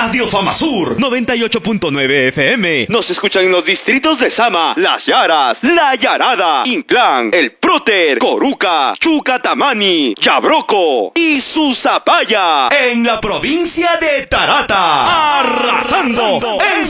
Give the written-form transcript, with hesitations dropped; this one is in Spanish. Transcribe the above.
Radio Famasur 98.9 FM. Nos escuchan en los distritos de Sama, Las Yaras, La Yarada, Inclán, El Próter, Coruca, Chucatamani, Yabroco y Susapaya, en la provincia de Tarata, arrasando en